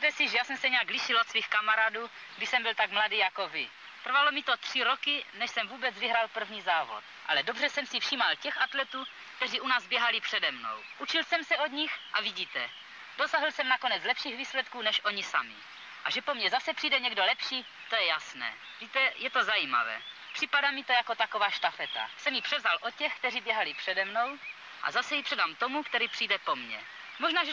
Myslíte si, že já jsem se nějak lišil od svých kamarádů, když jsem byl tak mladý jako vy? Trvalo mi to 3 roky, než jsem vůbec vyhrál první závod. Ale dobře jsem si všímal těch atletů, kteří u nás běhali přede mnou. Učil jsem se od nich a vidíte, dosáhl jsem nakonec lepších výsledků než oni sami. A že po mně zase přijde někdo lepší, to je jasné. Víte, je to zajímavé. Připadá mi to jako taková štafeta. Jsem ji převzal od těch, kteří běhali přede mnou a zase ji předám tomu, který přijde po mně. Možná, že